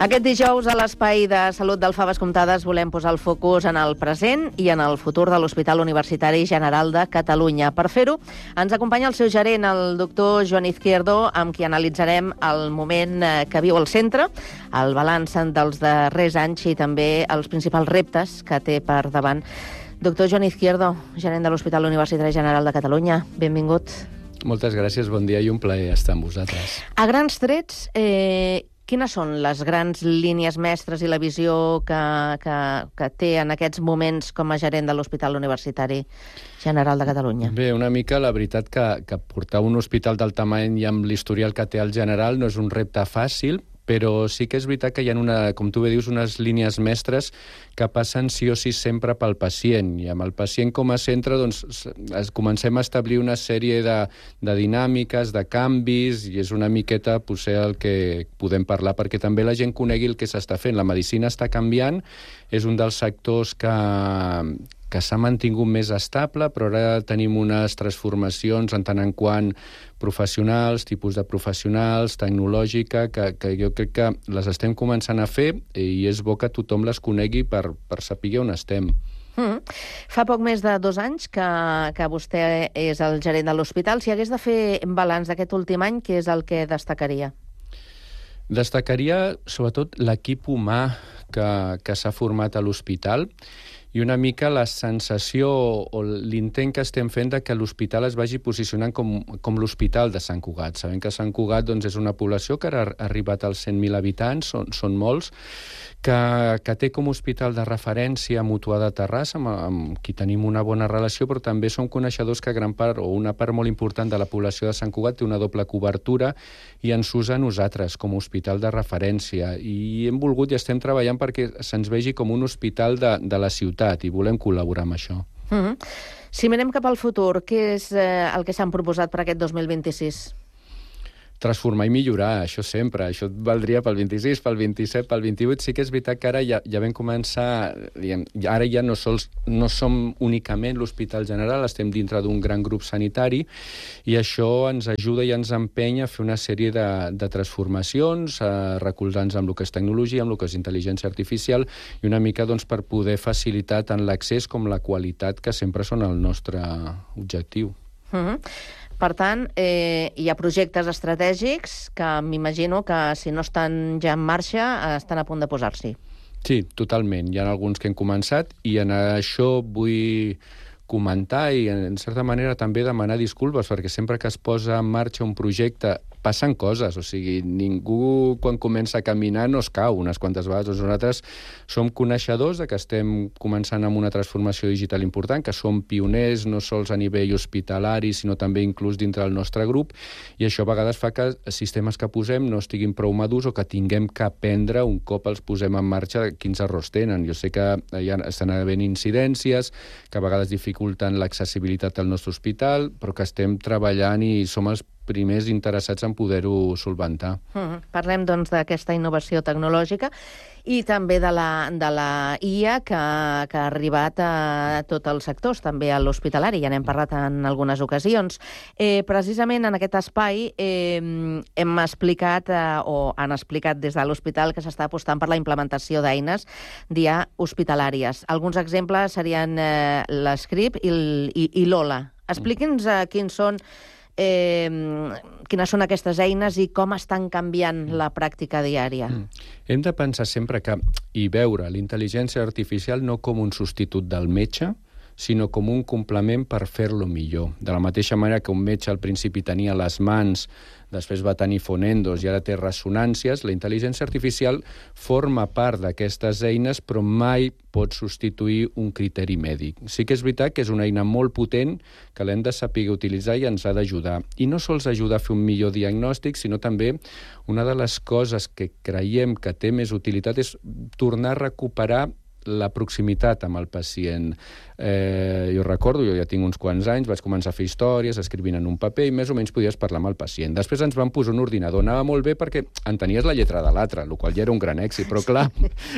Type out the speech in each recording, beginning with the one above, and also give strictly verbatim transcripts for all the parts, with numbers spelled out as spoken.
Aquest dijous, a l'Espai de Salut del Faves Comptades, volem posar el focus en el present i en el futur de l'Hospital Universitari General de Catalunya. Per fer-ho, ens acompanya el seu gerent, el doctor Joan Izquierdo, amb qui analitzarem el moment que viu el centre, el balanç dels darrers anys i també els principals reptes que té per davant. Doctor Joan Izquierdo, gerent de l'Hospital Universitari General de Catalunya, benvingut. Moltes gràcies, bon dia i un plaer estar amb vosaltres. A grans trets, eh, quines són les grans línies mestres i la visió que, que, que té en aquests moments com a gerent de l'Hospital Universitari General de Catalunya? Bé, una mica la veritat que, que portar un hospital del tamany i amb l'historial que té el General no és un repte fàcil, però sí que és veritat que hi ha, una, com tu bé dius, unes línies mestres que passen sí o sí sempre pel pacient. I amb el pacient com a centre doncs, es, comencem a establir una sèrie de, de dinàmiques, de canvis, i és una miqueta potser el que podem parlar, perquè també la gent conegui el que s'està fent. La medicina està canviant, és un dels sectors que... que s'ha mantingut més estable, però ara tenim unes transformacions en tant en quant professionals, tipus de professionals, tecnològica, que, que jo crec que les estem començant a fer i és bo que tothom les conegui per, per saber on estem. Mm. Fa poc més de dos anys que, que vostè és el gerent de l'hospital. Si hagués de fer balanç d'aquest últim any, què és el que destacaria? Destacaria sobretot l'equip humà que, que s'ha format a l'hospital i una mica la sensació o l'intent que estem fent de que l'hospital es vagi posicionant com, com l'hospital de Sant Cugat. Sabem que Sant Cugat doncs, és una població que ara ha arribat als cent mil habitants, són, són molts, que, que té com a hospital de referència Mutuà de Terrassa, amb, amb qui tenim una bona relació, però també som coneixedors que gran part o una part molt important de la població de Sant Cugat té una doble cobertura i ens usa a nosaltres com a hospital de referència. I hem volgut i estem treballant perquè se'ns vegi com un hospital de, de la ciutat i volem col·laborar amb això. Mm-hmm. Si mirem cap al futur, què és eh, el que s'han proposat per aquest dos mil vint-i-sis? Transformar i millorar, això sempre. Això valdria pel vint-i-sis, pel vint-i-set, pel vint-i-vuit. Sí que és veritat que ara ja, ja vam començar... Diguem, ara ja no, sols, no som únicament l'Hospital General, estem dintre d'un gran grup sanitari i això ens ajuda i ens empenya a fer una sèrie de, de transformacions, a recolzar-nos amb el que és tecnologia, amb el que és intel·ligència artificial i una mica doncs, per poder facilitar tant l'accés com la qualitat, que sempre són el nostre objectiu. Mm-hmm. Per tant, eh, hi ha projectes estratègics que m'imagino que si no estan ja en marxa estan a punt de posar-s'hi. Sí, totalment. Hi ha alguns que hem començat i en això vull comentar i en certa manera també demanar disculpes perquè sempre que es posa en marxa un projecte passen coses, o sigui, ningú quan comença a caminar no es cau unes quantes vegades. Nosaltres som coneixedors de que estem començant amb una transformació digital important, que som pioners no sols a nivell hospitalari, sinó també inclús dintre del nostre grup, i això a vegades fa que els sistemes que posem no estiguin prou madurs o que tinguem que aprendre un cop els posem en marxa quins errors tenen. Jo sé que ja estan havent incidències, que a vegades dificulten l'accessibilitat al nostre hospital, però que estem treballant i som els primers interessats en poder-ho solventar. Mm-hmm. Parlem, doncs, d'aquesta innovació tecnològica i també de la, de la I A que, que ha arribat a tots els sectors, també a l'hospitalari, ja n'hem parlat en algunes ocasions. Eh, precisament en aquest espai eh, hem explicat, eh, o han explicat des de l'hospital, que s'està apostant per la implementació d'eines d'I A hospitalàries. Alguns exemples serien eh, l'Script i, i, i l'Ola. Expliqui'ns eh, quins són Eh, quines són aquestes eines i com estan canviant la pràctica diària. Mm. Hem de pensar sempre que i veure l'intel·ligència artificial no com un substitut del metge, sinó com un complement per fer-lo millor. De la mateixa manera que un metge al principi tenia les mans, després va tenir fonendos i ara té ressonàncies, la intel·ligència artificial forma part d'aquestes eines, però mai pot substituir un criteri mèdic. Sí que és veritat que és una eina molt potent que l'hem de saber utilitzar i ens ha d'ajudar. I no sols ajudar a fer un millor diagnòstic, sinó també una de les coses que creiem que té més utilitat és tornar a recuperar la proximitat amb el pacient. Eh, jo recordo, jo ja tinc uns quants anys, vaig començar a fer històries, escrivint en un paper, i més o menys podies parlar amb el pacient. Després ens van posar un ordinador. Anava molt bé perquè entenies la lletra de l'altre, el qual ja era un gran èxit, però clar,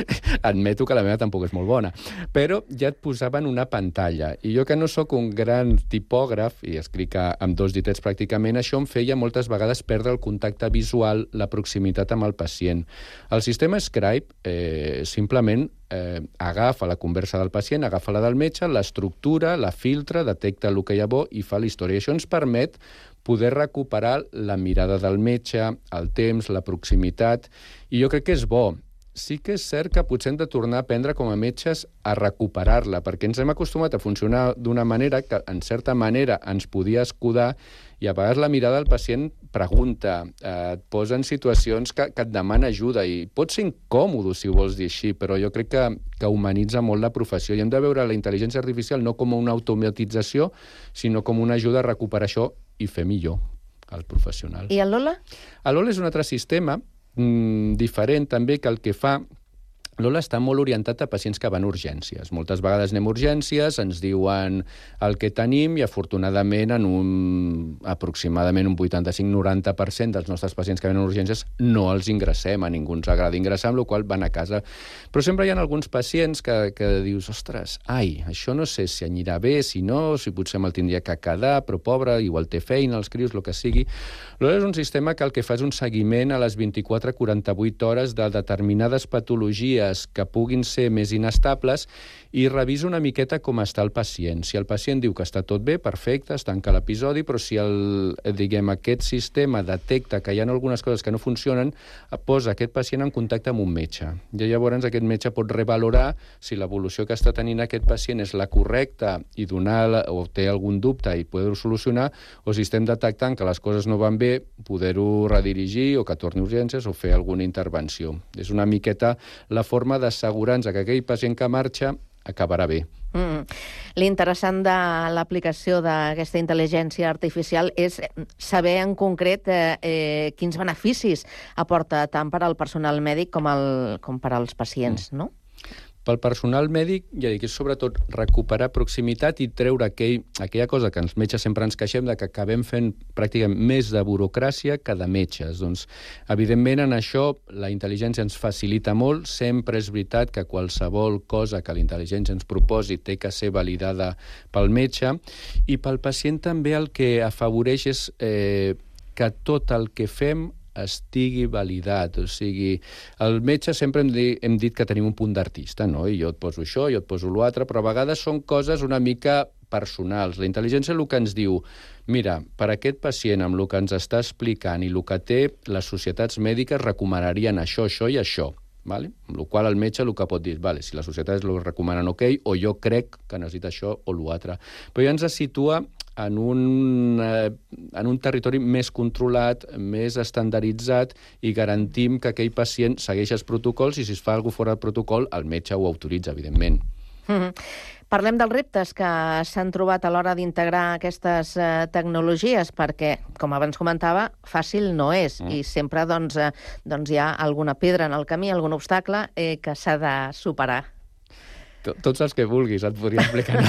admeto que la meva tampoc és molt bona. Però ja et posaven una pantalla. I jo, que no sóc un gran tipògraf, i escric amb dos ditets pràcticament, això em feia moltes vegades perdre el contacte visual, la proximitat amb el pacient. El sistema Scribe eh, simplement eh, agafa la conversa del pacient, agafa la del metge, l'estructura, la filtra, detecta el que hi ha bo i fa la història. I això ens permet poder recuperar la mirada del metge, el temps, la proximitat, i jo crec que és bo. Sí que és cert que potser hem de tornar a aprendre com a metges a recuperar-la, perquè ens hem acostumat a funcionar d'una manera que, en certa manera, ens podia escudar, i a vegades la mirada del pacient pregunta, eh, et posa en situacions que, que et demana ajuda, i pot ser incòmode, si ho vols dir així, però jo crec que, que humanitza molt la professió, i hem de veure la intel·ligència artificial no com una automatització, sinó com una ajuda a recuperar això i fer millor el professional. I el Lola? El Lola és un altre sistema diferent també, que el que fa... Lola està molt orientat a pacients que van a urgències. Moltes vegades anem a urgències, ens diuen el que tenim i, afortunadament, en un aproximadament un vuitanta-cinc a noranta per cent dels nostres pacients que venen a urgències no els ingressem, a ningú ens agrada ingressar, amb la qual van a casa. Però sempre hi ha alguns pacients que, que dius, ostres, ai, això no sé si anirà bé, si no, si potser me'l tindria que quedar, però pobre, igual té feina, els crios, el que sigui. Lola és un sistema que el que fa és un seguiment a les vint-i-quatre a quaranta-vuit hores de determinades patologies que puguin ser més inestables i revisa una miqueta com està el pacient. Si el pacient diu que està tot bé, perfecte, es tanca l'episodi, però si el, diguem, aquest sistema detecta que hi ha algunes coses que no funcionen, posa aquest pacient en contacte amb un metge. I llavors aquest metge pot revalorar si l'evolució que està tenint aquest pacient és la correcta i donar, o té algun dubte i poder-ho solucionar, o si estem detectant que les coses no van bé, poder-ho redirigir o que torni a urgències o fer alguna intervenció. És una miqueta la forma d'assegurar-nos que aquell pacient que marxa acabarà bé. Mm. L'interessant de l'aplicació d'aquesta intel·ligència artificial és saber en concret eh, eh, quins beneficis aporta tant per al personal mèdic com, el, com per als pacients, mm. no? Pel personal mèdic, ja dic, és sobretot recuperar proximitat i treure aquell, aquella cosa que els metges sempre ens queixem de que acabem fent pràcticament més de burocràcia que de metges. Doncs, evidentment, en això la intel·ligència ens facilita molt. Sempre és veritat que qualsevol cosa que la intel·ligència ens proposi té que ser validada pel metge, i pel pacient també el que afavoreix és eh, que tot el que fem estigui validat, o sigui, el metge sempre hem, di, hem dit que tenim un punt d'artista, no? I jo et poso això, jo et poso l'altre, però a vegades són coses una mica personals. La intel·ligència el que ens diu, mira, per aquest pacient amb el que ens està explicant i el que té, les societats mèdiques recomanarien això, això i això. Vale? Amb la qual el metge el que pot dir, vale, si les societats ho recomanen ok, o jo crec que necessita això o l'altre. Però ja ens situa en un, eh, en un territori més controlat, més estandarditzat, i garantim que aquell pacient segueix els protocols, i si es fa alguna cosa fora del protocol, el metge ho autoritza, evidentment. Mm-hmm. Parlem dels reptes que s'han trobat a l'hora d'integrar aquestes eh, tecnologies, perquè, com abans comentava, fàcil no és, mm. i sempre doncs, eh, doncs hi ha alguna pedra en el camí, algun obstacle eh, que s'ha de superar. Tots els que vulguis et podria explicar.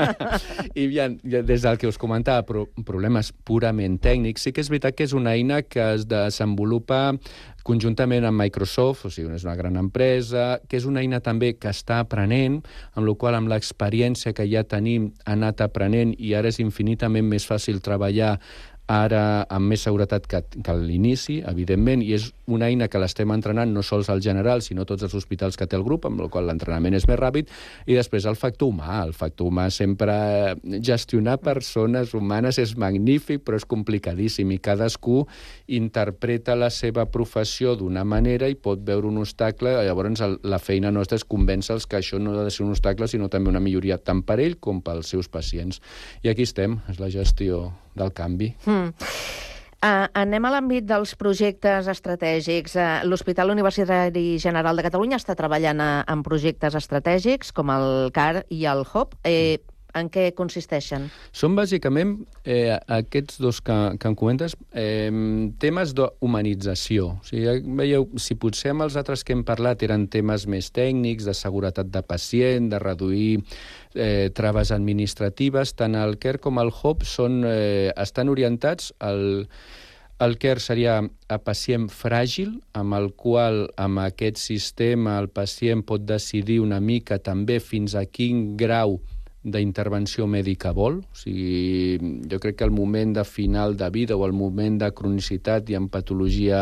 I ja, ja, des del que us comentava, pro, problemes purament tècnics, sí que és veritat que és una eina que es desenvolupa conjuntament amb Microsoft, o sigui, és una gran empresa, que és una eina també que està aprenent, amb la qual amb l'experiència que ja tenim ha anat aprenent, i ara és infinitament més fàcil treballar ara amb més seguretat que, que a l'inici, evidentment, i és una eina que l'estem entrenant no sols al general, sinó tots els hospitals que té el grup, amb el qual l'entrenament és més ràpid, i després el factor humà. El factor humà sempre... Gestionar persones humanes és magnífic, però és complicadíssim, i cadascú interpreta la seva professió d'una manera i pot veure un obstacle. Llavors, la feina nostra és convèncer-los que això no ha de ser un obstacle, sinó també una milloria tant per ell com pels seus pacients. I aquí estem, és la gestió del canvi. Mm. Uh, anem a l'àmbit dels projectes estratègics. Uh, L'Hospital Universitari General de Catalunya està treballant a, en projectes estratègics com el C A R i el H O P. Eh, en què consisteixen? Són bàsicament eh, aquests dos que, que em comentes, eh, temes d'humanització. O sigui, veieu, si potser amb els altres que hem parlat eren temes més tècnics, de seguretat de pacient, de reduir eh, traves administratives, tant el CARE com el HOPE són, eh, estan orientats al... El CARE seria a pacient fràgil, amb el qual, amb aquest sistema, el pacient pot decidir una mica també fins a quin grau d'intervenció mèdica vol. O sigui, jo crec que el moment de final de vida o el moment de cronicitat i en patologia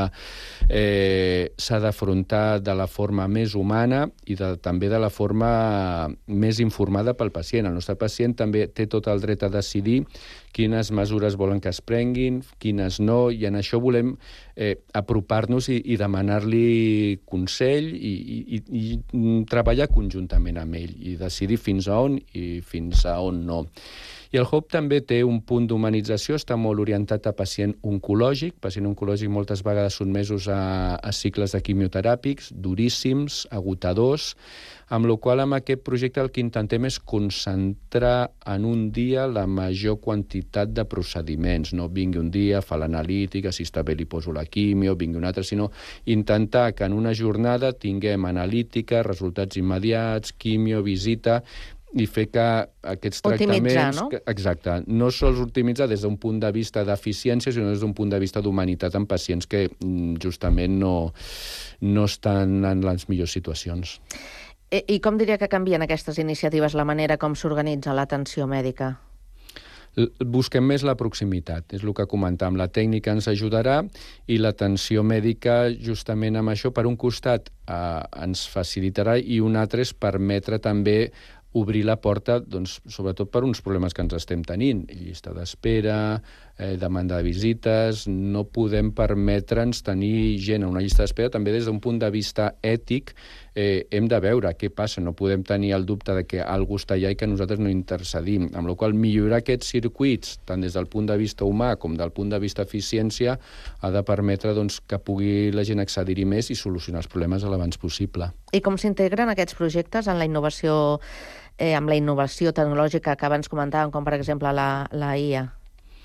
eh, s'ha d'afrontar de la forma més humana i de, també de la forma més informada pel pacient. El nostre pacient també té tot el dret a decidir quines mesures volen que es prenguin, quines no, i en això volem eh, apropar-nos i, i demanar-li consell i, i, i treballar conjuntament amb ell i decidir fins a on i fins a on no. I el HOPE també té un punt d'humanització, està molt orientat a pacient oncològic. Pacient oncològic moltes vegades sotmesos a, a cicles de quimioteràpics, duríssims, agotadors, amb la qual amb aquest projecte el que intentem és concentrar en un dia la major quantitat de procediments. No vingui un dia, fa l'analítica, si està bé li poso la quimio, vingui un altre, sinó intentar que en una jornada tinguem analítica, resultats immediats, quimio, visita, i fer que aquests tractaments... No? Que, exacte. No sols optimitzar des d'un punt de vista d'eficiència, sinó des d'un punt de vista d'humanitat en pacients que justament no, no estan en les millors situacions. I, I com diria que canvien aquestes iniciatives la manera com s'organitza l'atenció mèdica? Busquem més la proximitat, és el que comentàvem. La tècnica ens ajudarà i l'atenció mèdica, justament amb això, per un costat eh, ens facilitarà i un altre és permetre també obrir la porta, doncs, sobretot per uns problemes que ens estem tenint. Llista d'espera, eh, demanda de visites... No podem permetre'ns tenir gent a una llista d'espera. També des d'un punt de vista ètic eh, hem de veure què passa. No podem tenir el dubte de que algú està allà i que nosaltres no intercedim. Amb la qual cosa, millorar aquests circuits, tant des del punt de vista humà com del punt de vista eficiència, ha de permetre doncs, que pugui la gent accedir-hi més i solucionar els problemes l'abans possible. I com s'integren aquests projectes en la innovació Eh, amb la innovació tecnològica que abans comentàvem, com per exemple la, la I A?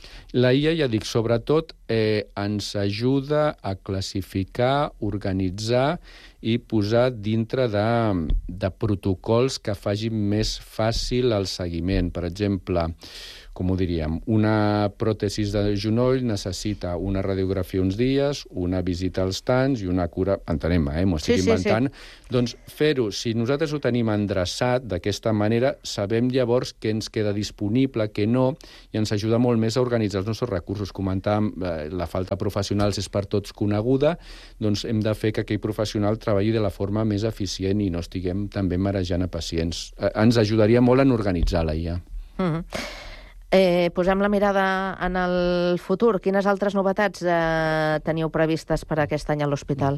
La I A, ja dic, sobretot eh, ens ajuda a classificar, organitzar i posar dintre de, de protocols que facin més fàcil el seguiment. Per exemple, com ho diríem, una pròtesis de genoll necessita una radiografia uns dies, una visita als tants i una cura... Entenem, eh? M'ho estic sí, inventant. Sí, sí. Doncs fer-ho, si nosaltres ho tenim endreçat d'aquesta manera, sabem llavors què ens queda disponible, què no, i ens ajuda molt més a organitzar els nostres recursos. Comentàvem, eh, la falta de professionals és per tots coneguda, doncs hem de fer que aquell professional treballi de la forma més eficient i no estiguem també marejant a pacients. Eh, ens ajudaria molt en organitzar la I A. Mm-hmm. Eh, posem la mirada en el futur. Quines altres novetats eh, teniu previstes per aquest any a l'hospital?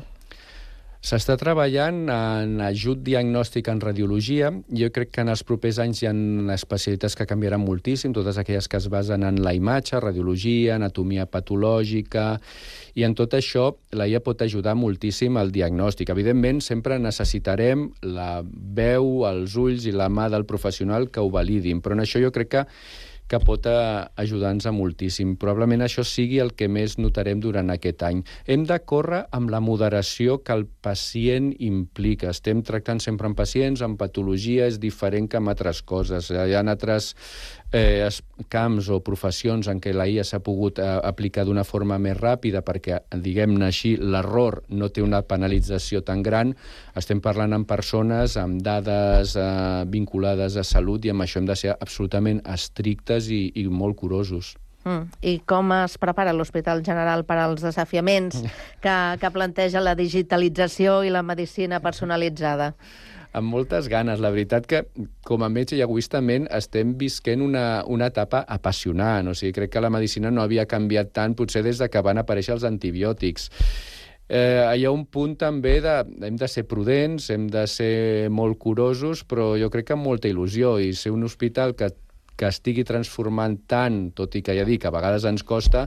S'està treballant en ajut diagnòstic en radiologia. Jo crec que en els propers anys hi ha especialitats que canviaran moltíssim, totes aquelles que es basen en la imatge, radiologia, anatomia patològica, i en tot això la I A pot ajudar moltíssim al diagnòstic. Evidentment, sempre necessitarem la veu, els ulls i la mà del professional que ho validin, però en això jo crec que que pot ajudar-nos moltíssim. Probablement això sigui el que més notarem durant aquest any. Hem de córrer amb la moderació que el pacient implica. Estem tractant sempre amb pacients, amb patologia, és diferent que amb altres coses. Hi ha altres eh, camps o professions en què la I A s'ha pogut eh, aplicar d'una forma més ràpida perquè, diguem-ne així, l'error no té una penalització tan gran. Estem parlant amb persones amb dades eh, vinculades a salut i amb això hem de ser absolutament estrictes i, i molt curosos. Mm. I com es prepara l'Hospital General per als desafiaments que, que planteja la digitalització i la medicina personalitzada? Amb moltes ganes. La veritat que, com a metge i egoistament, estem visquent una, una etapa apassionant. O sigui, crec que la medicina no havia canviat tant, potser des de que van aparèixer els antibiòtics. Eh, hi ha un punt també de... Hem de ser prudents, hem de ser molt curosos, però jo crec que amb molta il·lusió. I ser un hospital que, que estigui transformant tant, tot i que ja dic, a vegades ens costa,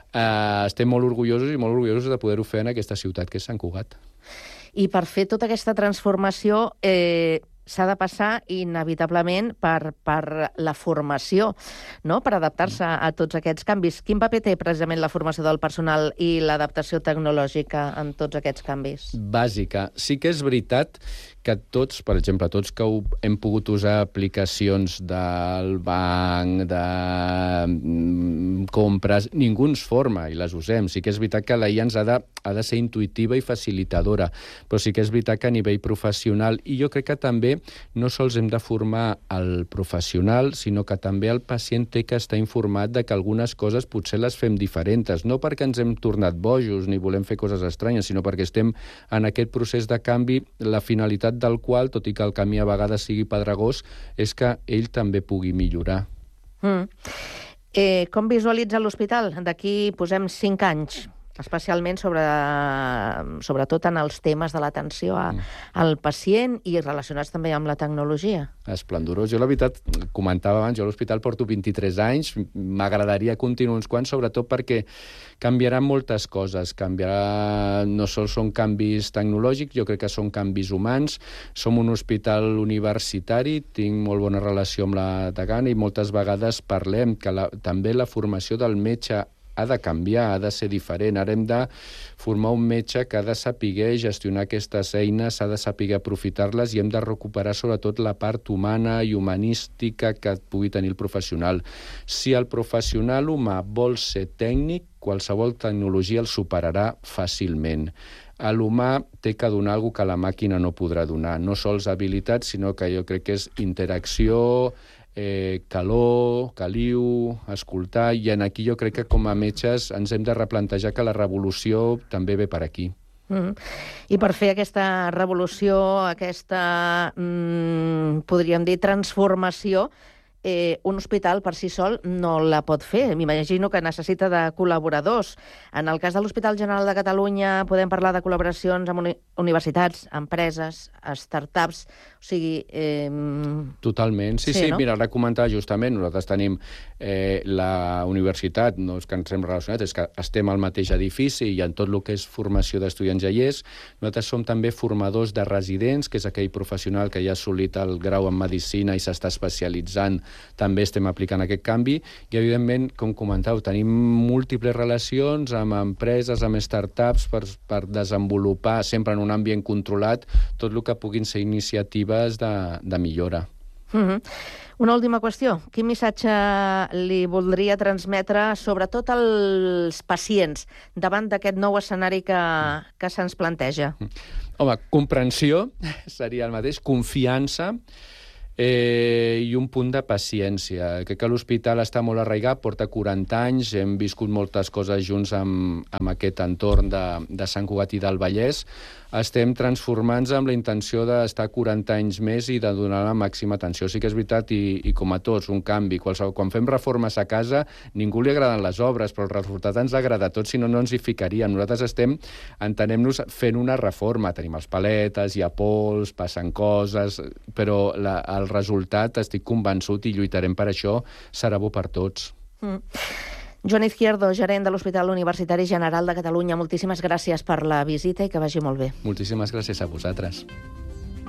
eh, estem molt orgullosos i molt orgullosos de poder-ho fer en aquesta ciutat que és Sant Cugat. I per fer tota aquesta transformació, eh, s'ha de passar inevitablement per, per la formació, no? Per adaptar-se a tots aquests canvis. Quin paper té precisament la formació del personal i l'adaptació tecnològica en tots aquests canvis? Bàsica. Sí que és veritat que tots, per exemple, tots que hem pogut usar aplicacions del banc, de compres, ningú ens forma i les usem. Sí que és veritat que la I A ens ha de, ha de ser intuïtiva i facilitadora, però sí que és veritat que a nivell professional, i jo crec que també no sols hem de formar el professional, sinó que també el pacient té que estar informat de que algunes coses potser les fem diferents, no perquè ens hem tornat bojos ni volem fer coses estranyes, sinó perquè estem en aquest procés de canvi, la finalitat del qual, tot i que el camí a vegades sigui pedregós, és que ell també pugui millorar. Mm. Eh, com visualitza l'hospital d'aquí, posem, cinc anys? Especialment sobre, sobretot en els temes de l'atenció a, al pacient i relacionats també amb la tecnologia. Esplendorós. Jo, la veritat, comentava abans, jo a l'hospital porto vint-i-tres anys, m'agradaria continuar uns quants, sobretot perquè canviaran moltes coses. Canviarà, no sols són canvis tecnològics, jo crec que són canvis humans. Som un hospital universitari, tinc molt bona relació amb la degana i moltes vegades parlem que la, també la formació del metge ha de canviar, ha de ser diferent. Ara hem de formar un metge que ha de saber gestionar aquestes eines, ha de saber aprofitar-les i hem de recuperar sobretot la part humana i humanística que pugui tenir el professional. Si el professional humà vol ser tècnic, qualsevol tecnologia el superarà fàcilment. A l'humà té que donar alguna que la màquina no podrà donar. No sols habilitat, sinó que jo crec que és interacció, Eh, calor, caliu, escoltar, i en aquí jo crec que com a metges ens hem de replantejar que la revolució també ve per aquí. Mm-hmm. I per fer aquesta revolució, aquesta, mm, podríem dir, transformació, eh, un hospital per si sol no la pot fer. M'imagino que necessita de col·laboradors. En el cas de l'Hospital General de Catalunya podem parlar de col·laboracions amb uni universitats, empreses, startups, o sigui... Eh... Totalment. Sí, sí, sí, no? Mira, ara comentava justament, nosaltres tenim eh, la universitat, no és que ens hem relacionat, és que estem al mateix edifici i en tot el que és formació d'estudiants ja hi és. Nosaltres som també formadors de residents, que és aquell professional que ja ha assolit el grau en medicina i s'està especialitzant, també estem aplicant aquest canvi i, evidentment, com comentau, tenim múltiples relacions amb empreses, amb startups per, per desenvolupar, sempre en un ambient controlat, tot el que puguin ser iniciatives de, de millora. Mm-hmm. Una última qüestió. Quin missatge li voldria transmetre sobretot als pacients davant d'aquest nou escenari que, que se'ns planteja? Home, comprensió seria el mateix, confiança, Eh, i un punt de paciència. Crec que l'hospital està molt arraigat, porta quaranta anys, hem viscut moltes coses junts amb, amb aquest entorn de, de Sant Cugat i del Vallès. Estem transformant-nos amb la intenció d'estar quaranta anys més i de donar la màxima atenció. Sí que és veritat, i, i com a tots, un canvi. Qualsevol, quan fem reformes a casa, ningú li agraden les obres, però el resultat ens agrada a tots, si no, no ens hi ficaríem. Nosaltres estem, entenem-nos, fent una reforma. Tenim els paletes, hi ha pols, passen coses, però la, el resultat, estic convençut i lluitarem per això, serà bo per tots. Mm. Joan Izquierdo, gerent de l'Hospital Universitari General de Catalunya, moltíssimes gràcies per la visita i que vagi molt bé. Moltíssimes gràcies a vosaltres.